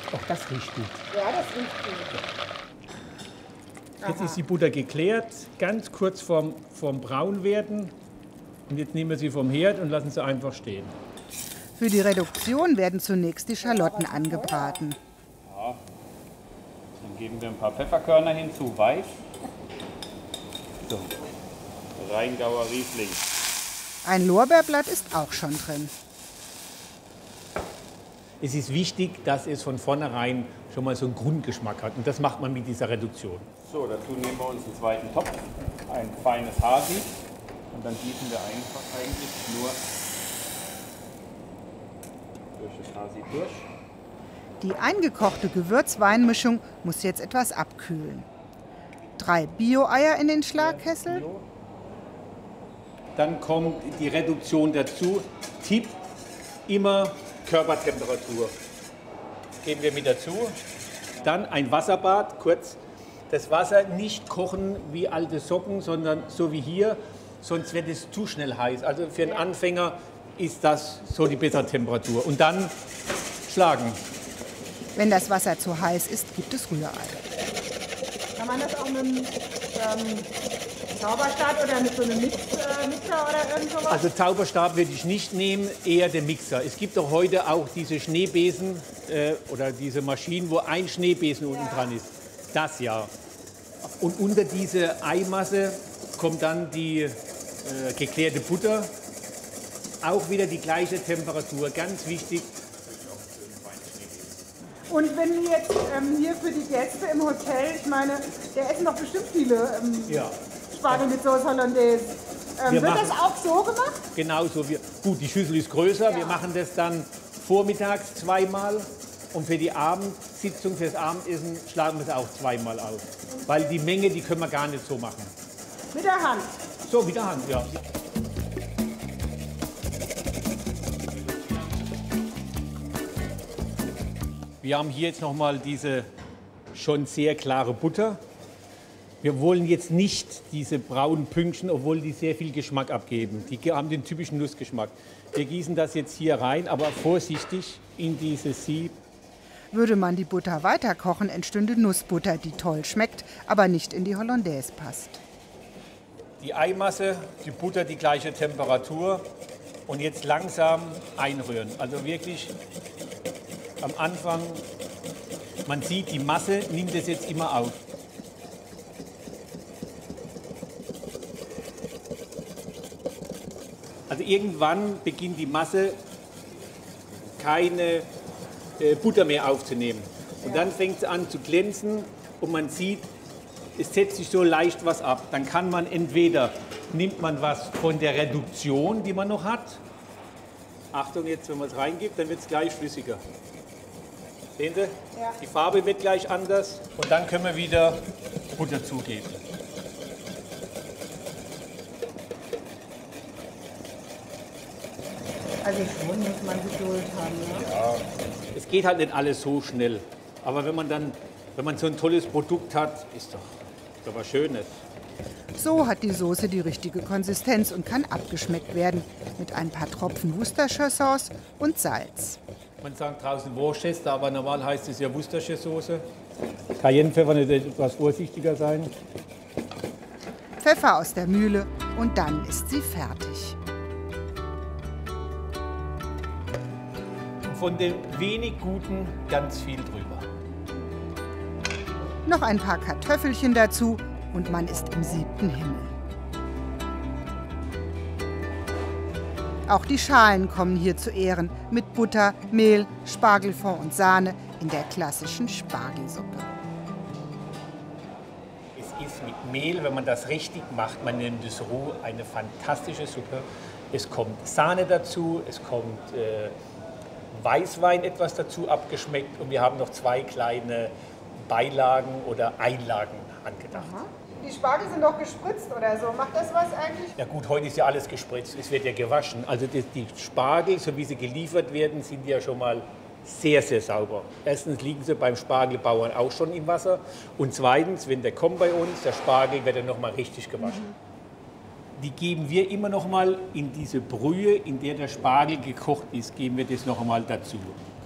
Auch das riecht gut. Ja, das riecht gut. Jetzt ist die Butter geklärt, ganz kurz vorm Braunwerden. Und jetzt nehmen wir sie vom Herd und lassen sie einfach stehen. Für die Reduktion werden zunächst die Schalotten angebraten. Ja. Dann geben wir ein paar Pfefferkörner hinzu, weiß. So. Rheingauer Riesling. Ein Lorbeerblatt ist auch schon drin. Es ist wichtig, dass es von vornherein schon mal so einen Grundgeschmack hat. Und das macht man mit dieser Reduktion. So, dazu nehmen wir uns einen zweiten Topf, ein feines Hasi. Und dann gießen wir einfach eigentlich nur durch das Hasi durch. Die eingekochte Gewürzweinmischung muss jetzt etwas abkühlen. 3 Bio-Eier in den Schlagkessel. Dann kommt die Reduktion dazu. Tipp, immer Körpertemperatur. Geben wir mit dazu. Dann ein Wasserbad, kurz. Das Wasser nicht kochen wie alte Socken, sondern so wie hier, sonst wird es zu schnell heiß. Also für einen Anfänger ist das so die bessere Temperatur. Und dann schlagen. Wenn das Wasser zu heiß ist, gibt es Rührei. Kann man das auch mit einem Zauberstab oder mit so einem Mixer oder irgend sowas? Also Zauberstab würde ich nicht nehmen, eher den Mixer. Es gibt doch heute auch diese Schneebesen oder diese Maschinen, wo ein Schneebesen unten dran ist. Das ja. Und unter diese Eimasse kommt dann die geklärte Butter. Auch wieder die gleiche Temperatur, ganz wichtig. Und wenn wir jetzt hier für die Gäste im Hotel, ich meine, der essen doch bestimmt viele Spargel mit Sauce Hollandaise. Wird das auch so gemacht? Genauso. Gut, die Schüssel ist größer. Ja. Wir machen das dann vormittags zweimal. Und für die Abendsitzung, fürs Abendessen, schlagen wir es auch zweimal auf. Weil die Menge, die können wir gar nicht so machen. Mit der Hand? So, mit der Hand, ja. Wir haben hier jetzt nochmal diese schon sehr klare Butter. Wir wollen jetzt nicht diese braunen Pünktchen, obwohl die sehr viel Geschmack abgeben. Die haben den typischen Nussgeschmack. Wir gießen das jetzt hier rein, aber vorsichtig in dieses Sieb. Würde man die Butter weiter kochen, entstünde Nussbutter, die toll schmeckt, aber nicht in die Hollandaise passt. Die Eimasse, die Butter die gleiche Temperatur und jetzt langsam einrühren. Also wirklich am Anfang, man sieht, die Masse nimmt es jetzt immer auf. Also irgendwann beginnt die Masse keine Butter mehr aufzunehmen. Und dann fängt es an zu glänzen und man sieht, es setzt sich so leicht was ab. Dann kann man entweder, nimmt man was von der Reduktion, die man noch hat. Achtung jetzt, wenn man es reingibt, dann wird es gleich flüssiger. Sehen Sie? Ja. Die Farbe wird gleich anders und dann können wir wieder Butter zugeben. Also schon muss man Geduld haben, ne? Ja, es geht halt nicht alles so schnell. Aber wenn man so ein tolles Produkt hat, ist doch was Schönes. So hat die Soße die richtige Konsistenz und kann abgeschmeckt werden mit ein paar Tropfen Worcestershire Sauce und Salz. Man sagt draußen Worcester, aber normal heißt es ja Worcestershire Soße. Cayennepfeffer nicht etwas vorsichtiger sein. Pfeffer aus der Mühle und dann ist sie fertig. Von dem wenig Guten ganz viel drüber. Noch ein paar Kartoffelchen dazu und man ist im 7. Himmel. Auch die Schalen kommen hier zu Ehren mit Butter, Mehl, Spargelfond und Sahne in der klassischen Spargelsuppe. Es ist mit Mehl, wenn man das richtig macht, man nennt es roh, eine fantastische Suppe. Es kommt Sahne dazu, es kommt Weißwein etwas dazu abgeschmeckt und wir haben noch 2 kleine Beilagen oder Einlagen angedacht. Aha. Die Spargel sind doch gespritzt oder so. Macht das was eigentlich? Ja gut, heute ist ja alles gespritzt, es wird ja gewaschen. Also die Spargel, so wie sie geliefert werden, sind ja schon mal sehr, sehr sauber. Erstens liegen sie beim Spargelbauern auch schon im Wasser und zweitens, wenn der kommt bei uns, der Spargel wird dann noch mal richtig gewaschen. Die geben wir immer noch mal in diese Brühe, in der der Spargel gekocht ist, geben wir das noch einmal dazu.